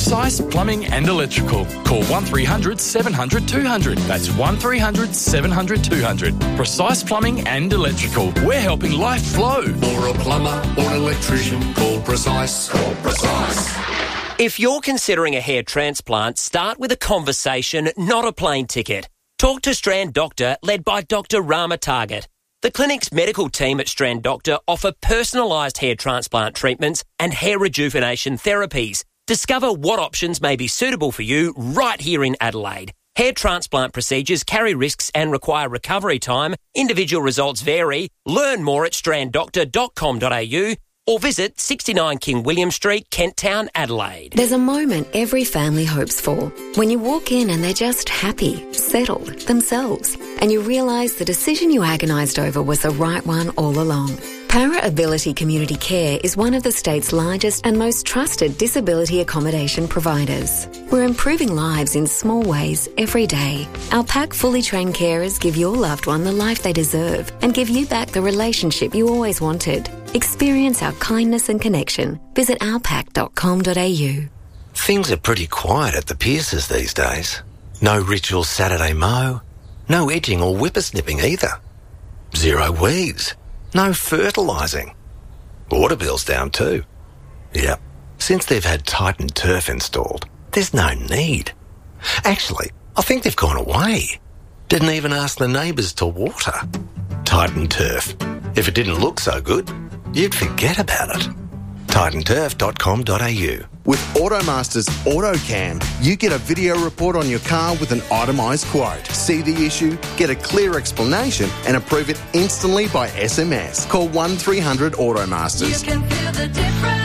Precise Plumbing and Electrical. Call 1300 700 200. That's 1300 700 200. Precise Plumbing and Electrical. We're helping life flow. For a plumber or an electrician, call Precise. Call Precise. If you're considering a hair transplant, start with a conversation, not a plane ticket. Talk to Strand Doctor, led by Dr. Rama Target. The clinic's medical team at Strand Doctor offer personalised hair transplant treatments and hair rejuvenation therapies. Discover what options may be suitable for you right here in Adelaide. Hair transplant procedures carry risks and require recovery time. Individual results vary. Learn more at stranddoctor.com.au or visit 69 King William Street, Kent Town, Adelaide. There's a moment every family hopes for. When you walk in and they're just happy, settled, themselves, and you realise the decision you agonised over was the right one all along. Para Ability Community Care is one of the state's largest and most trusted disability accommodation providers. We're improving lives in small ways every day. Our PAC fully trained carers give your loved one the life they deserve and give you back the relationship you always wanted. Experience our kindness and connection. Visit ourpac.com.au. Things are pretty quiet at the Pierces these days. No ritual Saturday mow. No edging or whippersnipping either. Zero weeds. No fertilising. Water bill's down too. Yep. Since they've had Titan Turf installed, there's no need. Actually, I think they've gone away. Didn't even ask the neighbours to water. Titan Turf. If it didn't look so good, you'd forget about it. TitanTurf.com.au. With Automasters AutoCam, you get a video report on your car with an itemised quote. See the issue, get a clear explanation and approve it instantly by SMS. Call 1300 Automasters. You can feel the difference.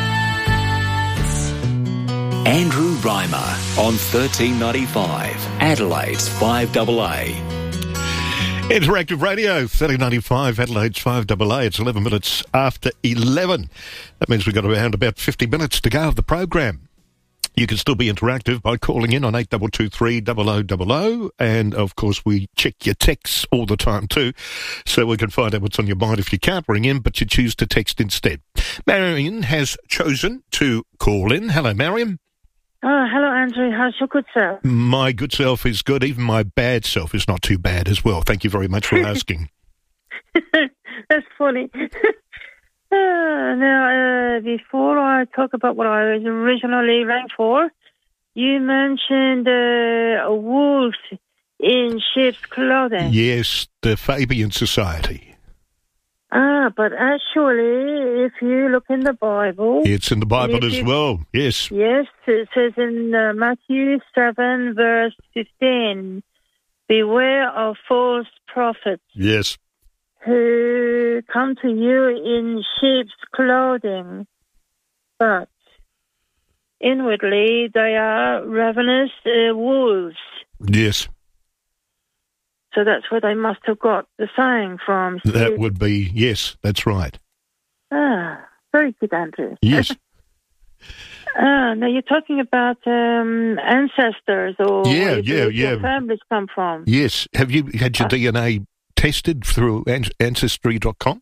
Andrew Reimer on 1395, Adelaide's 5AA. Interactive Radio, 1395, Adelaide's 5AA. It's 11 minutes after 11. That means we've got around about 50 minutes to go of the program. You can still be interactive by calling in on 8223 0000. And, of course, we check your texts all the time too, so we can find out what's on your mind if you can't ring in, but you choose to text instead. Marion has chosen to call in. Hello, Marion. Oh, hello, Andrew. How's your good self? My good self is good. Even my bad self is not too bad as well. Thank you very much for asking. That's funny. Now, before I talk about what I was originally rang for, you mentioned wolves in sheep's clothing. Yes, the Fabian Society. But actually, if you look in the Bible... It's in the Bible as well, yes. Yes, it says in Matthew 7, verse 15, beware of false prophets. Yes. Who come to you in sheep's clothing, but inwardly they are ravenous wolves. Yes. So that's where they must have got the saying from. That would be, yes, that's right. Very good, Andrew. Yes. Now you're talking about ancestors or where your families come from. Yes. Have you had your DNA tested through Ancestry.com?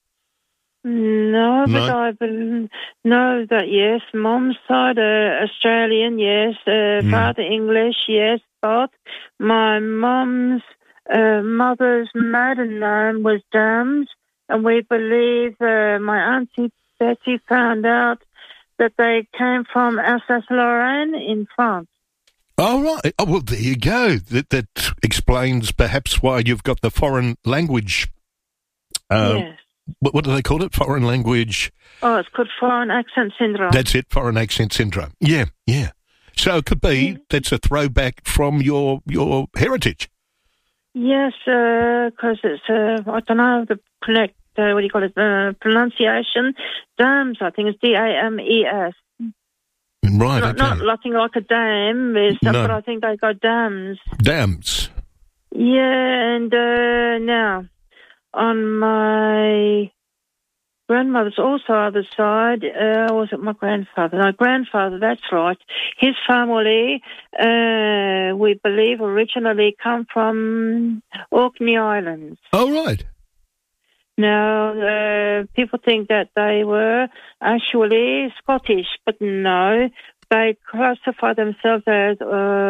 No, but I know that, yes, Mom's side Australian, yes, father English, yes, but my mom's mother's maiden name was Dams, and we believe my Auntie Betty found out that they came from Alsace-Lorraine in France. Oh, right. Oh, well, there you go. That explains perhaps why you've got the foreign language. Yes. What do they call it? Foreign language? Oh, it's called foreign accent syndrome. That's it, foreign accent syndrome. Yeah, yeah. So it could be that's a throwback from your heritage. Yes, because it's, I don't know the correct, pronunciation. Dams, I think it's D-A-M-E-S. Right, okay. Not nothing like a dam, but I think they go dams. Dams. Yeah, and now, on my grandmother's also other side, was it my grandfather? No, grandfather, that's right. His family, we believe, originally come from Orkney Islands. Oh, right. Now, people think that they were actually Scottish, but no, they classify themselves as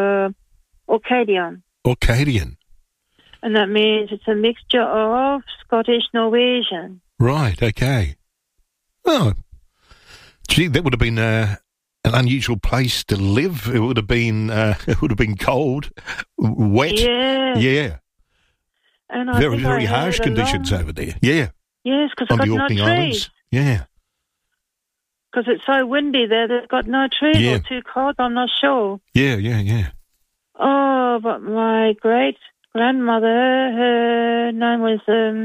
Orcadian. Orcadian. And that means it's a mixture of Scottish Norwegian. Right, okay. Oh, gee, that would have been an unusual place to live. It would have been cold, wet. Yeah. And I very harsh conditions over there. Yeah. Yes, because they've got no trees. Islands. Yeah. Because it's so windy there, they've got no trees or too cold, I'm not sure. Yeah. Oh, but my great-grandmother, her name was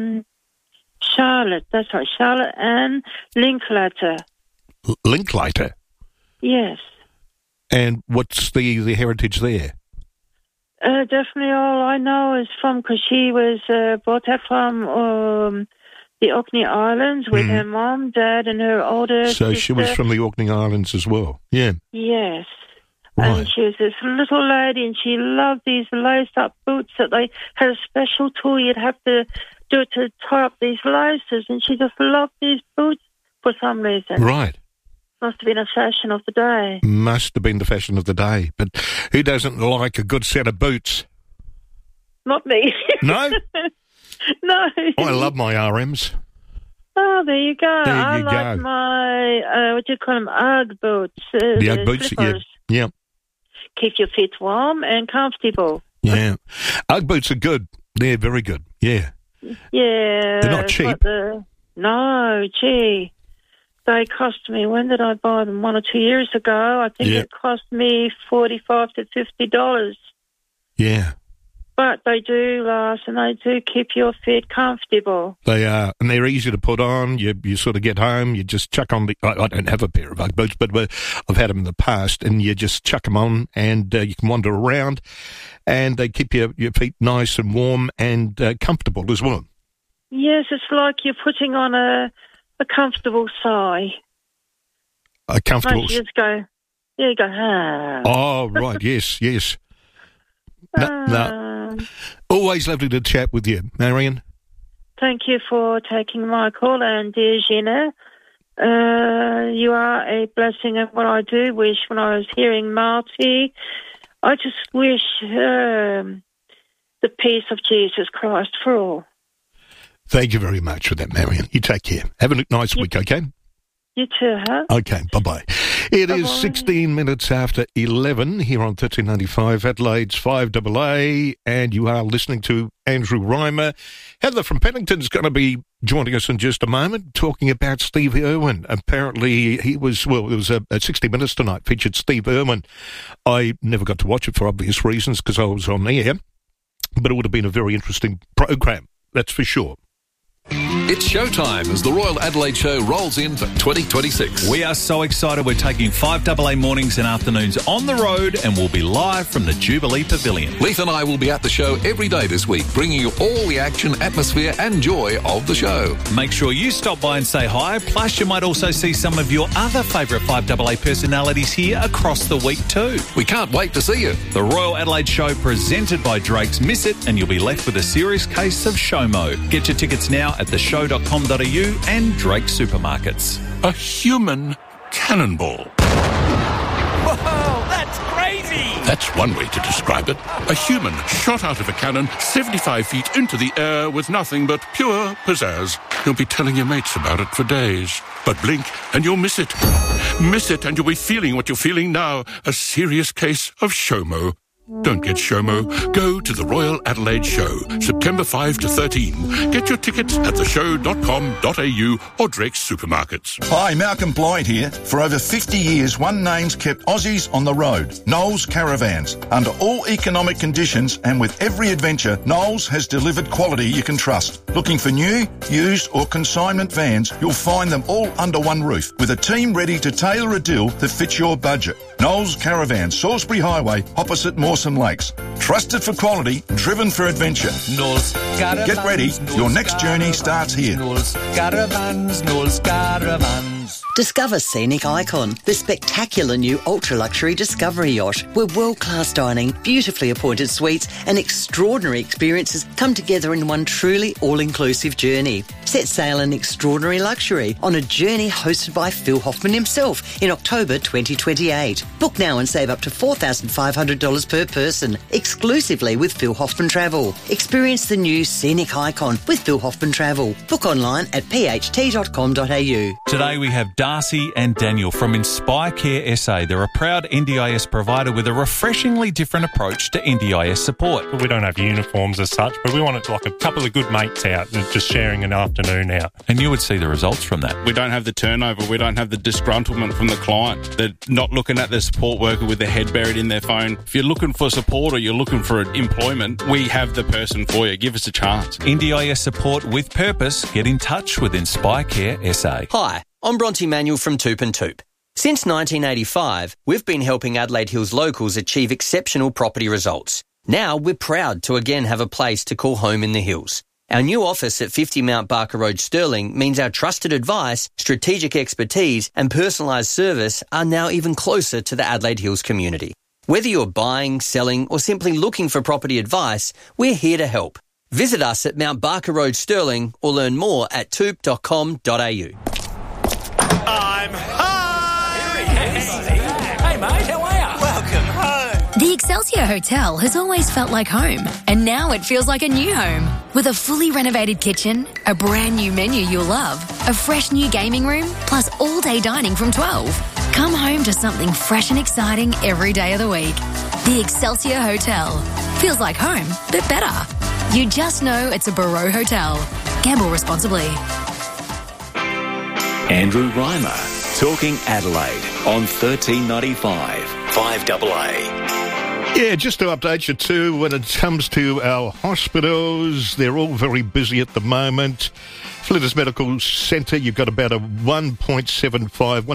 Charlotte. That's right, Charlotte Ann Linklater. Linklater? Yes. And what's the heritage there? Definitely all I know is because she was brought up from the Orkney Islands with her mom, dad, and her older sister. So she was from the Orkney Islands as well? Yeah. Yes. Right. And she was this little lady, and she loved these laced-up boots that they had a special tool you'd have to do to tie up these laces, and she just loved these boots for some reason. Right. Must have been a fashion of the day. Must have been the fashion of the day. But who doesn't like a good set of boots? Not me. No? No. I love my RMs. Oh, there you go. I like go. my, what do you call them, Ugg boots. The Ugg boots, slippers. yeah. Keep your feet warm and comfortable. Yeah. Ugg boots are good. They're very good. Yeah. Yeah. They're not cheap. No, gee. They cost me, when did I buy them? 1 or 2 years ago. I think it cost me $45 to $50. Yeah. But they do last and they do keep your feet comfortable. They are, and they're easy to put on. You sort of get home, you just chuck on I don't have a pair of Ugg boots, but I've had them in the past, and you just chuck them on and you can wander around, and they keep your feet nice and warm and comfortable as well. Yes, it's like you're putting on a comfortable sigh. A comfortable... You just go, you go, ah. Oh, right, yes. No. Always lovely to chat with you, Marion. Thank you for taking my call, and dear Gina, you are a blessing. And what I do wish when I was hearing Marty, I just wish the peace of Jesus Christ for all. Thank you very much for that, Marion. You take care. Have a nice week, okay? You too, huh? Okay, bye-bye. It is 16 minutes after 11 here on 1395 Adelaide's 5AA, and you are listening to Andrew Reimer. Heather from Pennington's going to be joining us in just a moment, talking about Steve Irwin. Apparently he was, well, it was a 60 Minutes tonight, featured Steve Irwin. I never got to watch it for obvious reasons because I was on air, but it would have been a very interesting program, that's for sure. It's showtime as the Royal Adelaide Show rolls in for 2026. We are so excited. We're taking 5AA mornings and afternoons on the road, and we'll be live from the Jubilee Pavilion. Leith and I will be at the show every day this week, bringing you all the action, atmosphere and joy of the show. Make sure you stop by and say hi. Plus, you might also see some of your other favourite 5AA personalities here across the week too. We can't wait to see you. The Royal Adelaide Show presented by Drake's. Miss it and you'll be left with a serious case of SHOMO. Get your tickets now at theshow.com.au and Drake Supermarkets. A human cannonball. Whoa, that's crazy! That's one way to describe it. A human shot out of a cannon 75 feet into the air with nothing but pure pizzazz. You'll be telling your mates about it for days. But blink and you'll miss it. Miss it and you'll be feeling what you're feeling now. A serious case of SHOMO. Don't get SHOMO. Go to the Royal Adelaide Show, September 5 to 13. Get your tickets at theshow.com.au or Drake's Supermarkets. Hi, Malcolm Blyde here. For over 50 years, one name's kept Aussies on the road. Knowles Caravans. Under all economic conditions and with every adventure, Knowles has delivered quality you can trust. Looking for new, used or consignment vans, you'll find them all under one roof with a team ready to tailor a deal that fits your budget. Knowles Caravans, Salisbury Highway, opposite Mawson Lakes. Trusted for quality, driven for adventure. Knowles Caravans. Get ready, your next journey starts here. Knowles Caravans, Knowles Caravans. Discover Scenic Icon, the spectacular new ultra-luxury Discovery yacht, where world-class dining, beautifully appointed suites and extraordinary experiences come together in one truly all-inclusive journey. Set sail in extraordinary luxury on a journey hosted by Phil Hoffman himself in October 2028. Book now and save up to $4,500 per person, exclusively with Phil Hoffman Travel. Experience the new scenic icon with Phil Hoffman Travel. Book online at pht.com.au. Today we have Darcy and Daniel from Inspire Care SA. They're a proud NDIS provider with a refreshingly different approach to NDIS support. We don't have uniforms as such, but we want it like a couple of good mates out and just sharing an afternoon out. And you would see the results from that. We don't have the turnover. We don't have the disgruntlement from the client. They're not looking at the support worker with their head buried in their phone. If you're looking for support or you're looking for employment, we have the person for you. Give us a chance. NDIS support with purpose. Get in touch with Inspire Care SA. Hi, I'm Bronte Manuel from Toop and Toop. Since 1985, we've been helping Adelaide Hills locals achieve exceptional property results. Now we're proud to again have a place to call home in the hills. Our new office at 50 Mount Barker Road, Stirling, means our trusted advice, strategic expertise and personalised service are now even closer to the Adelaide Hills community. Whether you're buying, selling or simply looking for property advice, we're here to help. Visit us at Mount Barker Road, Stirling or learn more at toop.com.au. I'm home! Hey mate, how are you? Welcome home. The Excelsior Hotel has always felt like home, and now it feels like a new home. With a fully renovated kitchen, a brand new menu you'll love, a fresh new gaming room, plus all-day dining from 12. Come home to something fresh and exciting every day of the week. The Excelsior Hotel. Feels like home, but better. You just know it's a Barreau Hotel. Gamble responsibly. Andrew Reimer, talking Adelaide on 1395 5AA. Yeah, just to update you too, when it comes to our hospitals, they're all very busy at the moment. Flinders Medical Centre, you've got about a 1.75,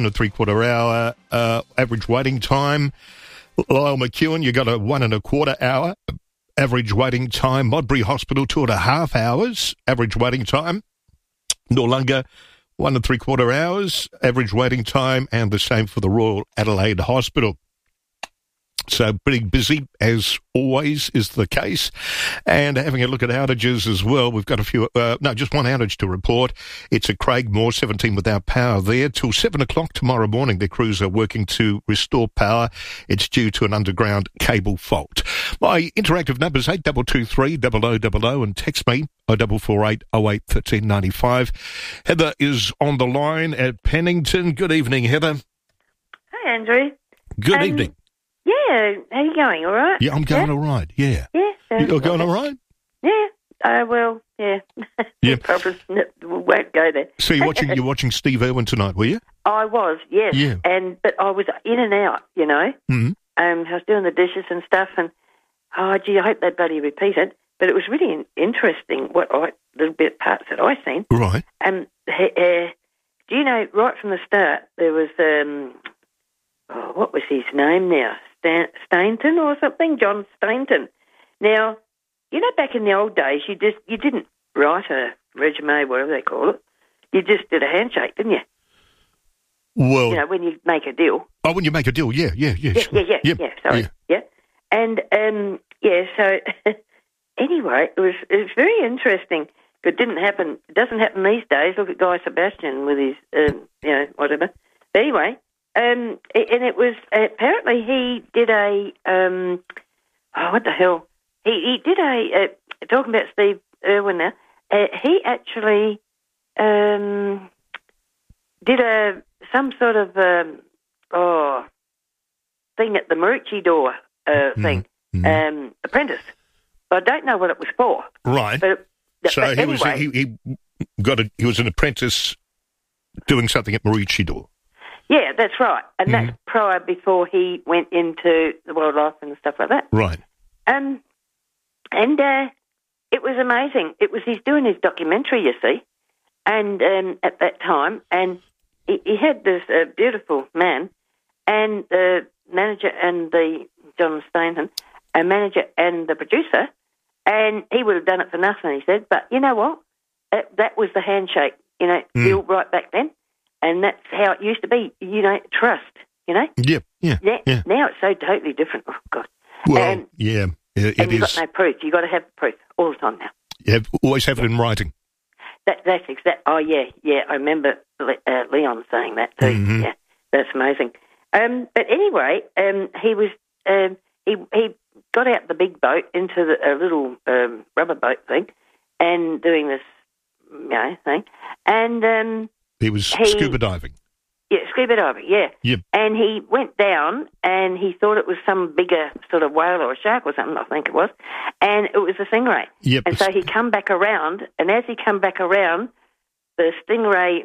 1 3/4 hour average waiting time. Lyle McEwen, you've got a 1 1/4 hour average waiting time. Modbury Hospital, 2.5 hours average waiting time. Noarlunga, 1 3/4 hours average waiting time, and the same for the Royal Adelaide Hospital. So pretty busy, as always is the case. And having a look at outages as well, we've got a few, just one outage to report. It's at Craigmore, 17 without power there. Till 7 o'clock tomorrow morning, the crews are working to restore power. It's due to an underground cable fault. My interactive numbers, 8223 0000, and text me 0448 08 1395. Heather is on the line at Pennington. Good evening, Heather. Hi, Andrew. Good evening. Yeah, how you going? All right? Yeah, I'm going all right. Yeah. Yeah. You're going all right? Yeah. Well, yeah. Yeah. Probably won't go there. So you're watching Steve Irwin tonight, were you? I was, yes. Yeah. But I was in and out, you know. Mm-hmm. I was doing the dishes and stuff, and I hope they bloody repeat it. But it was really interesting little bit parts that I seen. Right. Do you know, right from the start, there was what was his name now? Stainton or something? John Stainton. Now, you know, back in the old days, you didn't write a resume, whatever they call it. You just did a handshake, didn't you? Well, you know, when you make a deal. Oh, when you make a deal, yeah. Sorry, yeah. And so anyway, it was very interesting. But it didn't happen. It doesn't happen these days. Look at Guy Sebastian with his, whatever. But anyway. And it was, apparently he did what the hell? He did talking about Steve Irwin now, he actually did some sort of thing at the Maroochydore thing, apprentice. But I don't know what it was for. Right. But anyway, he was an apprentice doing something at Maroochydore. Yeah, that's right. And that's prior before he went into the wildlife and stuff like that. Right. And it was amazing. He's doing his documentary, you see, and at that time, and he had this beautiful man, and the manager and John Stainton, a manager and the producer, and he would have done it for nothing, he said. But you know what? That was the handshake, deal right back then. And that's how it used to be, trust, Yeah. Now it's so totally different. Oh, God. Well, it and you've is. got no proof. You've got to have proof all the time now. You always have it in writing. That's exact. Oh, yeah. I remember Leon saying that too. Mm-hmm. Yeah, that's amazing. But anyway, he was he got out the big boat into a little rubber boat thing, and doing this thing, and he was scuba diving. Yeah, scuba diving. Yeah. Yep. And he went down, and he thought it was some bigger sort of whale or a shark or something. I think it was, and it was a stingray. Yep. And so he come back around, and as he come back around, the stingray,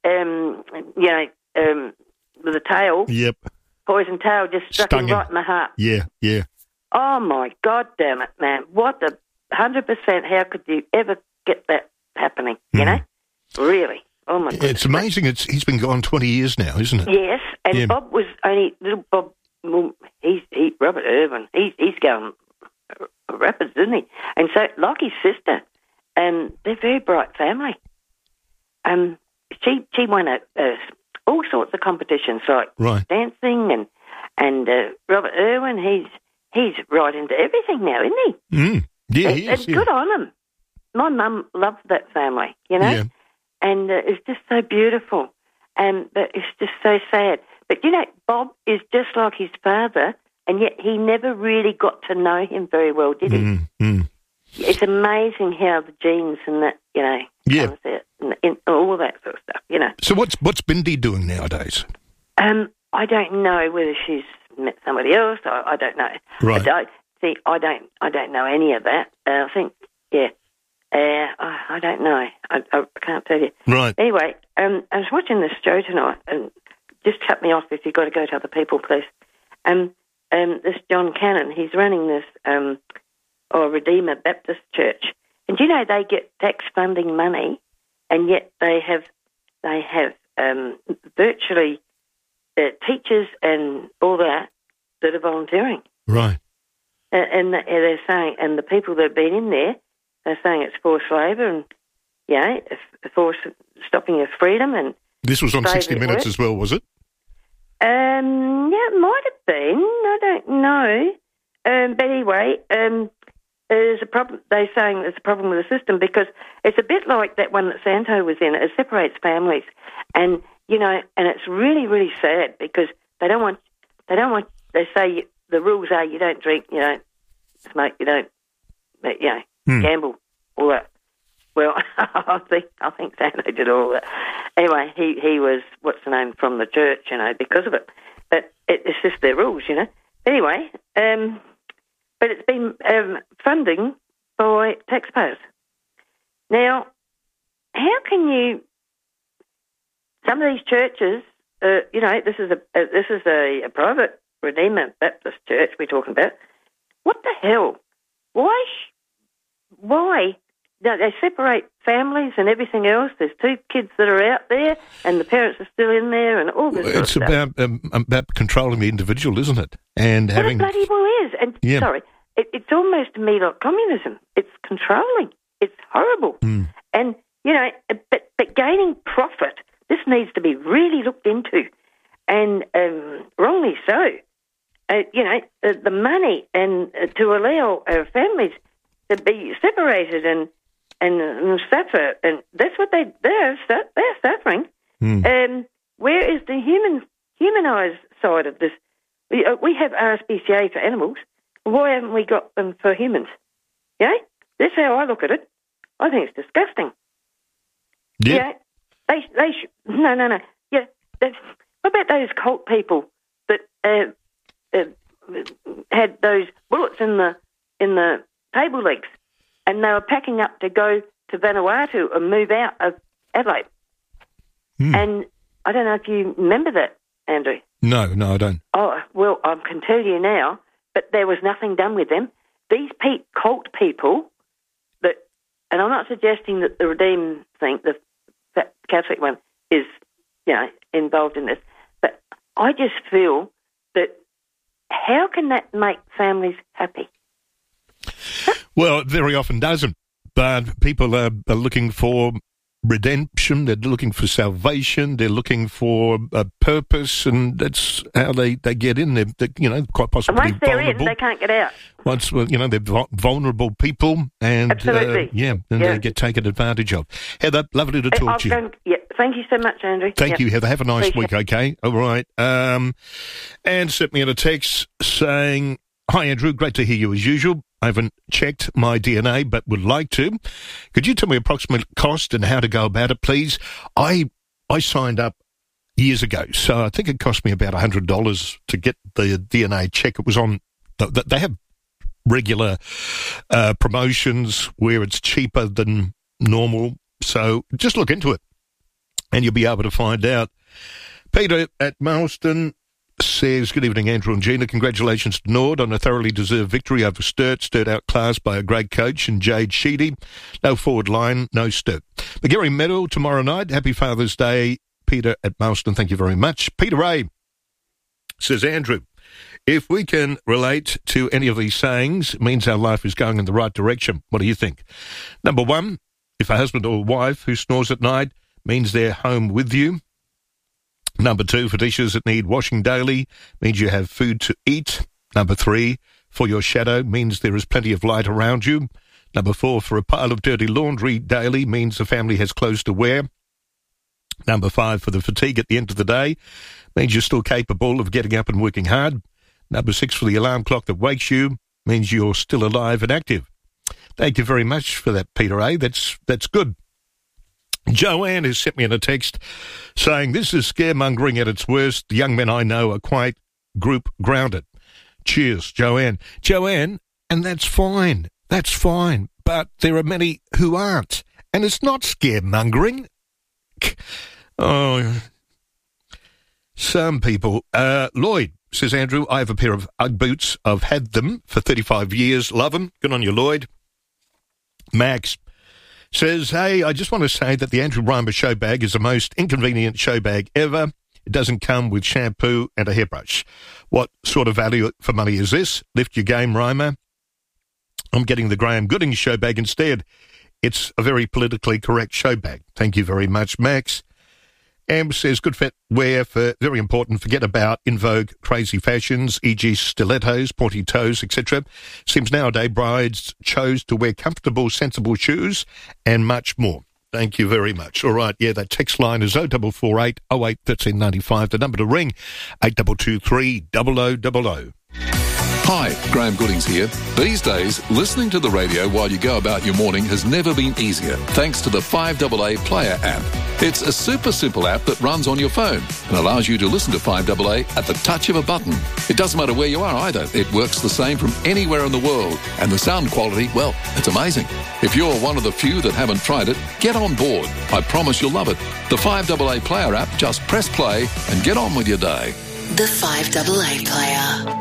with the tail, yep, poison tail, just struck him right in the heart. Yeah. Oh my God, damn it, man! What the 100%? How could you ever get that happening? You know, really. Oh my God! It's amazing. He's been gone 20 years now, isn't it? Yes, and Bob was only little Bob. Well, Robert Irwin. He's going rapids, isn't he? And so, like his sister, they're a very bright family. She won all sorts of competitions like dancing and Robert Irwin. He's right into everything now, isn't he? Mm. Yeah, he is. And good on him. My mum loved that family, you know. Yeah. And it's just so beautiful, but it's just so sad. But, you know, Bob is just like his father, and yet he never really got to know him very well, did he? Mm-hmm. It's amazing how the genes and that, you know, comes out, and all that sort of stuff, you know. So what's Bindi doing nowadays? I don't know whether she's met somebody else. I don't know. Right. I don't know any of that. I think, I don't know. I can't tell you. Right. Anyway, I was watching this show tonight, and just cut me off if you've got to go to other people, please. This John Cannon, he's running this Redeemer Baptist Church, and you know they get tax funding money, and yet they have virtually teachers and all that are volunteering. Right. And they're saying, and the people that have been in there, they're saying it's forced labour and, you know, forced stopping of freedom. And this was on 60 Minutes as well, was it? Yeah, it might have been. I don't know. But anyway, there's a problem. They're saying there's a problem with the system because it's a bit like that one that Santo was in. It separates families, and you know, and it's really, really sad because they don't want. They say the rules are you don't drink, you don't smoke, you don't, gamble, all that. Well, I think Santo did all that. Anyway, he was, what's the name, from the church, you know, because of it. But it's just their rules, you know. Anyway, but it's been funding by taxpayers. Now, how can you? Some of these churches, you know, this is a private Redeemer Baptist church we're talking about. What the hell? Why? They separate families and everything else. There's 2 kids that are out there, and the parents are still in there, and all this. It's about controlling the individual, isn't it? And having it bloody well is. And sorry, it's almost to me like communism. It's controlling. It's horrible. Mm. And you know, but gaining profit. This needs to be really looked into, and wrongly so. You know, the money and to allow families to be separated and suffer, and that's what they're suffering. Mm. Where is the humanised side of this? We have RSPCA for animals. Why haven't we got them for humans? Yeah, that's how I look at it. I think it's disgusting. Yeah. They should. No. Yeah. What about those cult people that had those bullets in the table legs, and they were packing up to go to Vanuatu and move out of Adelaide? Mm. And I don't know if you remember that, Andrew. No, I don't. Oh, well, I can tell you now, but there was nothing done with them. These cult people that, and I'm not suggesting that the Redeem thing, the Catholic one, is, you know, involved in this, but I just feel that how can that make families happy? Well, it very often doesn't, but people are looking for redemption, they're looking for salvation, they're looking for a purpose, and that's how they get in. They're quite possibly Once they're vulnerable. in, they can't get out. They're vulnerable people, and Absolutely. they get taken advantage of. Heather, lovely to talk to you. Thank you so much, Andrew. Thank you, Heather. Have a nice Appreciate week, okay? All right. Anne sent me a text saying, "Hi, Andrew. Great to hear you as usual. I haven't checked my DNA, but would like to. Could you tell me approximate cost and how to go about it, please? I signed up years ago, so I think it cost me about $100 to get the DNA check. It was on. They have regular promotions where it's cheaper than normal, so just look into it, and you'll be able to find out." Peter at Marston says, "Good evening, Andrew and Gina. Congratulations to Nord on a thoroughly deserved victory over Sturt. Sturt outclassed by a great coach and Jade Sheedy. No forward line, no Sturt. McGarry medal tomorrow night. Happy Father's Day, Peter at Marston. Thank you very much." Peter Ray says, "Andrew, if we can relate to any of these sayings, it means our life is going in the right direction. What do you think? Number one, if a husband or wife who snores at night means they're home with you. Number two, for dishes that need washing daily, means you have food to eat. Number three, for your shadow, means there is plenty of light around you. Number four, for a pile of dirty laundry daily, means the family has clothes to wear. Number five, for the fatigue at the end of the day, means you're still capable of getting up and working hard. Number six, for the alarm clock that wakes you, means you're still alive and active." Thank you very much for that, Peter A. That's good. Joanne has sent me in a text saying, "This is scaremongering at its worst. The young men I know are quite group grounded. Cheers, Joanne." Joanne, and that's fine. That's fine. But there are many who aren't. And it's not scaremongering. Oh, some people. Lloyd says, "Andrew, I have a pair of Ugg boots. I've had them for 35 years. Love them. Good on you, Lloyd." Max says, "Hey, I just want to say that the Andrew Reimer show bag is the most inconvenient show bag ever. It doesn't come with shampoo and a hairbrush. What sort of value for money is this? Lift your game, Reimer. I'm getting the Graham Gooding show bag instead. It's a very politically correct show bag." Thank you very much, Max. Amber says, "Good fit wear for very important. Forget about in vogue crazy fashions, e.g. stilettos, pointy toes, etc. Seems nowadays brides chose to wear comfortable, sensible shoes and much more." Thank you very much. All right, that text line is 0448 08 1395. The number to ring, 8223 0000. Hi, Graham Goodings here. These days, listening to the radio while you go about your morning has never been easier, thanks to the 5AA Player app. It's a super simple app that runs on your phone and allows you to listen to 5AA at the touch of a button. It doesn't matter where you are either. It works the same from anywhere in the world. And the sound quality, well, it's amazing. If you're one of the few that haven't tried it, get on board. I promise you'll love it. The 5AA Player app, just press play and get on with your day. The 5AA Player.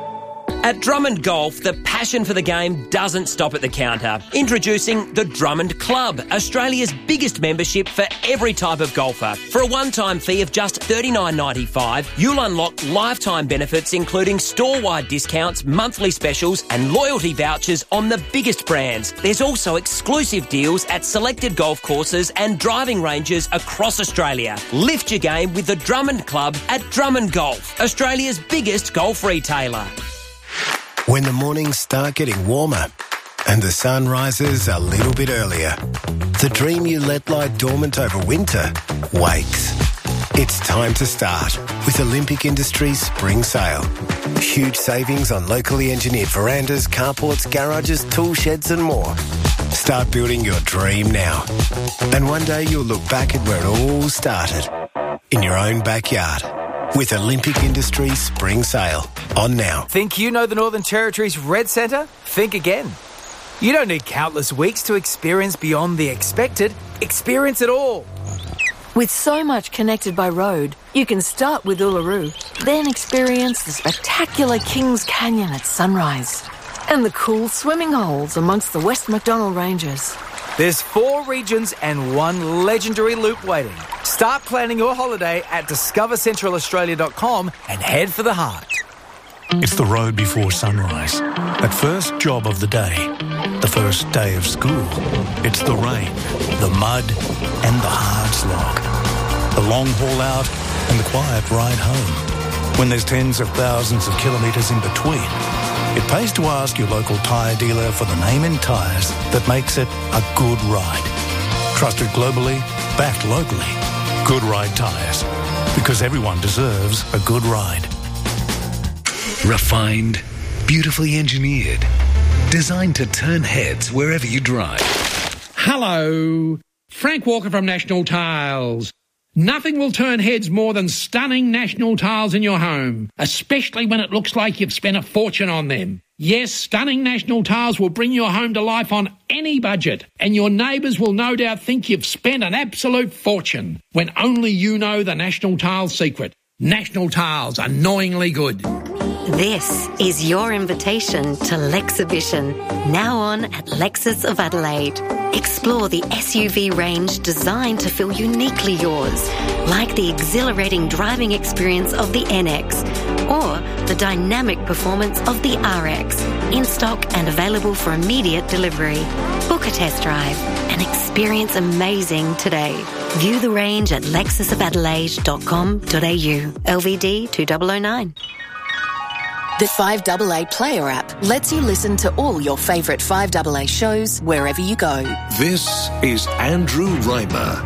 At Drummond Golf, the passion for the game doesn't stop at the counter. Introducing the Drummond Club, Australia's biggest membership for every type of golfer. For a one-time fee of just $39.95, you'll unlock lifetime benefits including store-wide discounts, monthly specials and loyalty vouchers on the biggest brands. There's also exclusive deals at selected golf courses and driving ranges across Australia. Lift your game with the Drummond Club at Drummond Golf, Australia's biggest golf retailer. When the mornings start getting warmer and the sun rises a little bit earlier, the dream you let lie dormant over winter wakes. It's time to start with Olympic Industries Spring Sale. Huge savings on locally engineered verandas, carports, garages, tool sheds and more. Start building your dream now. And one day you'll look back at where it all started, in your own backyard. With Olympic Industries Spring Sale. On now. Think you know the Northern Territory's Red Centre? Think again. You don't need countless weeks to experience beyond the expected. Experience it all. With so much connected by road, you can start with Uluru, then experience the spectacular Kings Canyon at sunrise and the cool swimming holes amongst the West MacDonnell Ranges. There's 4 regions and 1 legendary loop waiting. Start planning your holiday at discovercentralaustralia.com and head for the heart. It's the road before sunrise. That first job of the day. the first day of school. It's the rain, the mud, and the hard slog. The long haul out and the quiet ride home. When there's tens of thousands of kilometres in between, it pays to ask your local tyre dealer for the name in tyres that makes it a good ride. Trusted globally, backed locally. Good Ride Tyres. Because everyone deserves a good ride. Refined, beautifully engineered, designed to turn heads wherever you drive. Hello, Frank Walker from National Tiles. Nothing will turn heads more than stunning National Tiles in your home, especially when it looks like you've spent a fortune on them. Yes, stunning National Tiles will bring your home to life on any budget, and your neighbours will no doubt think you've spent an absolute fortune, when only you know the National Tiles secret. National Tiles, annoyingly good. This is your invitation to Lexhibition, now on at Lexus of Adelaide. Explore the SUV range designed to feel uniquely yours, like the exhilarating driving experience of the NX or the dynamic performance of the RX, in stock and available for immediate delivery. Book a test drive and experience amazing today. View the range at lexusofadelaide.com.au. LVD 2009. The 5AA Player app lets you listen to all your favourite 5AA shows wherever you go. This is Andrew Reimer.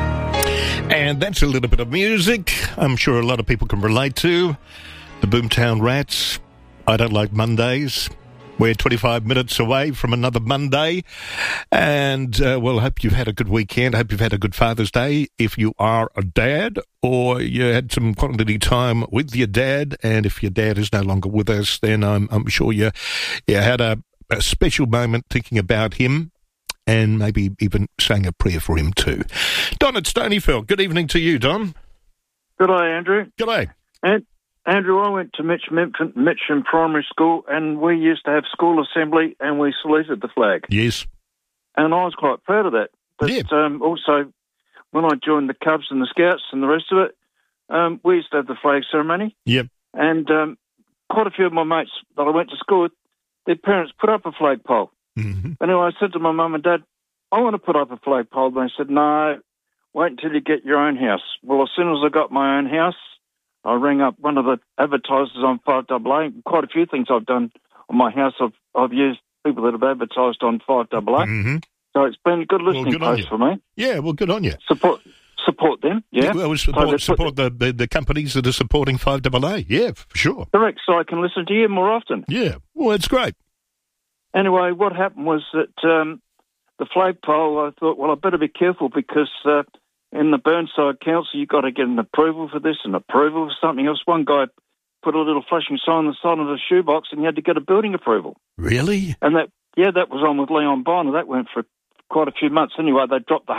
And that's a little bit of music I'm sure a lot of people can relate to. The Boomtown Rats, I Don't Like Mondays. We're 25 minutes away from another Monday. And, well, hope you've had a good weekend. Hope you've had a good Father's Day if you are a dad, or you had some quality time with your dad. And if your dad is no longer with us, then I'm sure you had a special moment thinking about him, and maybe even saying a prayer for him too. Don at Stonyford, good evening to you, Don. Good day, Andrew. Good day. Andrew, I went to Mitcham Primary School, and we used to have school assembly, and we saluted the flag. Yes. And I was quite proud of that. But also, when I joined the Cubs and the Scouts and the rest of it, we used to have the flag ceremony. Yep. And quite a few of my mates that I went to school with, their parents put up a flagpole. Mm-hmm. Anyway, I said to my mum and dad, I want to put up a flagpole. They said, no, wait until you get your own house. Well, as soon as I got my own house, I rang up one of the advertisers on 5AA. Quite a few things I've done on my house. I've used people that have advertised on 5AA. Mm-hmm. So it's been a good listening post for me. Yeah, well, good on you. Support them, yeah. Well, support the companies that are supporting 5AA. Yeah, for sure. Correct, so I can listen to you more often. Yeah, well, it's great. Anyway, what happened was that the flagpole, I thought, well, I better be careful because in the Burnside Council, you've got to get an approval for this and approval for something else. One guy put a little flashing sign on the side of the shoebox and you had to get a building approval. Really? And that was on with Leon Bonner. That went for quite a few months. Anyway, they dropped the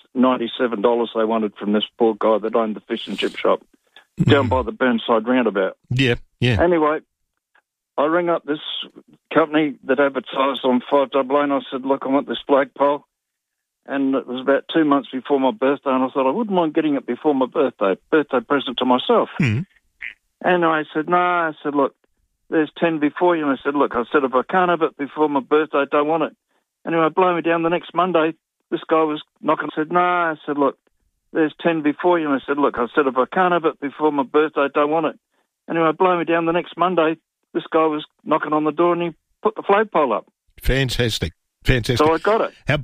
$197 they wanted from this poor guy that owned the fish and chip shop down by the Burnside roundabout. Yeah. Anyway, I rang up this company that advertised on 5AA and I said, look, I want this flagpole. And it was about 2 months before my birthday, and I thought I wouldn't mind getting it before my birthday present to myself. Mm. And I said, no, I said, look, there's 10 before you. And I said, look, if I can't have it before my birthday, I don't want it. Anyway, blow me down the next Monday. This guy was knocking. I said, no, I said, look, there's 10 before you. And I said, look, if I can't have it before my birthday, I don't want it. Anyway, blow me down the next Monday. This guy was knocking on the door, and he put the flagpole up. Fantastic. So I got it. How